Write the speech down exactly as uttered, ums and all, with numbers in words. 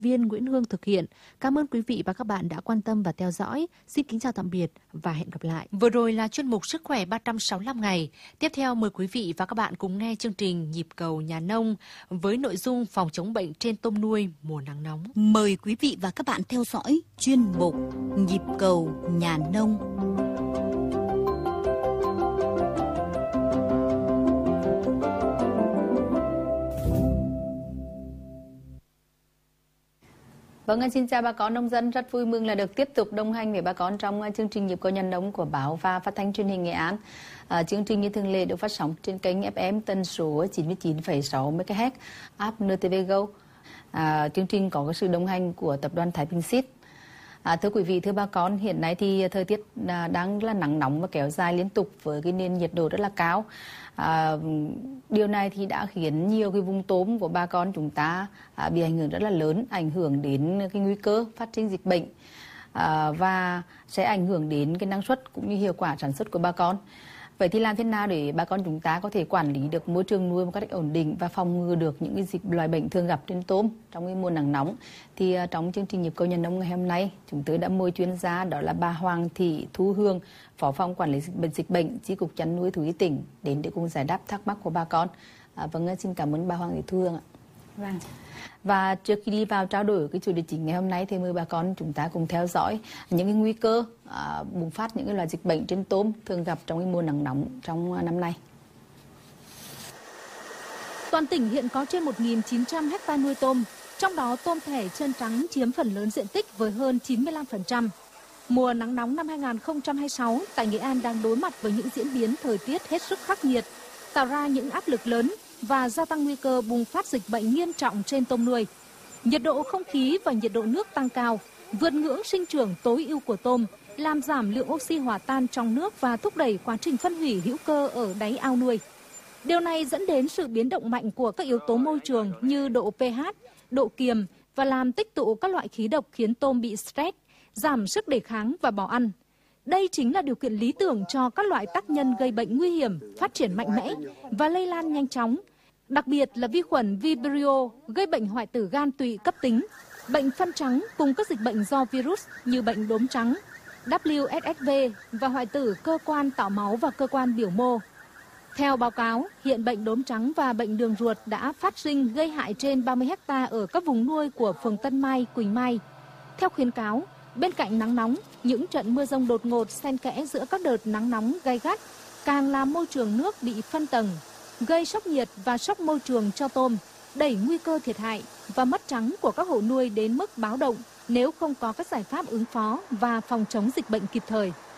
viên Nguyễn Hương thực hiện. Cảm ơn quý vị và các bạn đã quan tâm và theo dõi. Xin kính chào tạm biệt và hẹn gặp lại. Vừa rồi là chuyên mục Sức khỏe ba trăm sáu mươi lăm ngày. Tiếp theo mời quý vị và các bạn cùng nghe chương trình Nhịp cầu nhà nông với nội dung phòng chống bệnh trên tôm nuôi mùa nắng nóng. Mời quý vị và các bạn theo dõi chuyên mục Nhịp cầu nhà nông. Vâng, xin chào bà con nông dân, rất vui mừng là được tiếp tục đồng hành với bà con trong chương trình Nhịp cầu nhà nông của báo và phát thanh truyền hình Nghệ An. À, chương trình như thường lệ được phát sóng trên kênh ép em tần số chín mươi chín phẩy sáu mê ga héc, app en tê vê Go. À, chương trình có sự đồng hành của tập đoàn Thái Bình Seed. À, thưa quý vị, thưa bà con, hiện nay thì thời tiết à, đang là nắng nóng và kéo dài liên tục với cái nền nhiệt độ rất là cao. À, điều này thì đã khiến nhiều cái vùng tôm của bà con chúng ta à, bị ảnh hưởng rất là lớn, ảnh hưởng đến cái nguy cơ phát sinh dịch bệnh à, và sẽ ảnh hưởng đến cái năng suất cũng như hiệu quả sản xuất của bà con. Vậy thì làm thế nào để bà con chúng ta có thể quản lý được môi trường nuôi một cách ổn định và phòng ngừa được những cái dịch loài bệnh thường gặp trên tôm trong cái mùa nắng nóng? Thì uh, trong chương trình Nhịp cầu nhà nông ngày hôm nay, chúng tôi đã mời chuyên gia, đó là bà Hoàng Thị Thu Hương, Phó phòng quản lý dịch bệnh dịch bệnh Chi cục chăn nuôi thú y tỉnh đến để cùng giải đáp thắc mắc của bà con. À, vâng, xin cảm ơn bà Hoàng Thị Thu Hương ạ. Vâng. Và trước khi đi vào trao đổi cái chủ đề chính ngày hôm nay thì mời bà con chúng ta cùng theo dõi những cái nguy cơ à, bùng phát những cái loài dịch bệnh trên tôm thường gặp trong cái mùa nắng nóng trong năm nay. Toàn tỉnh hiện có trên một nghìn chín trăm héc-ta nuôi tôm, trong đó tôm thẻ chân trắng chiếm phần lớn diện tích với hơn chín mươi lăm phần trăm. Mùa nắng nóng năm hai nghìn không trăm hai mươi sáu tại Nghệ An đang đối mặt với những diễn biến thời tiết hết sức khắc nghiệt, tạo ra những áp lực lớn và gia tăng nguy cơ bùng phát dịch bệnh nghiêm trọng trên tôm nuôi. Nhiệt độ không khí và nhiệt độ nước tăng cao, vượt ngưỡng sinh trưởng tối ưu của tôm, làm giảm lượng oxy hòa tan trong nước và thúc đẩy quá trình phân hủy hữu cơ ở đáy ao nuôi. Điều này dẫn đến sự biến động mạnh của các yếu tố môi trường như độ pH, độ kiềm và làm tích tụ các loại khí độc khiến tôm bị stress, giảm sức đề kháng và bỏ ăn. Đây chính là điều kiện lý tưởng cho các loại tác nhân gây bệnh nguy hiểm phát triển mạnh mẽ và lây lan nhanh chóng, đặc biệt là vi khuẩn Vibrio gây bệnh hoại tử gan tụy cấp tính, bệnh phân trắng cùng các dịch bệnh do virus như bệnh đốm trắng, W S S V và hoại tử cơ quan tạo máu và cơ quan biểu mô. Theo báo cáo, hiện bệnh đốm trắng và bệnh đường ruột đã phát sinh gây hại trên ba mươi héc-ta ở các vùng nuôi của phường Tân Mai, Quỳnh Mai. Theo khuyến cáo, bên cạnh nắng nóng, những trận mưa dông đột ngột xen kẽ giữa các đợt nắng nóng gay gắt càng làm môi trường nước bị phân tầng, gây sốc nhiệt và sốc môi trường cho tôm, đẩy nguy cơ thiệt hại và mất trắng của các hộ nuôi đến mức báo động nếu không có các giải pháp ứng phó và phòng chống dịch bệnh kịp thời.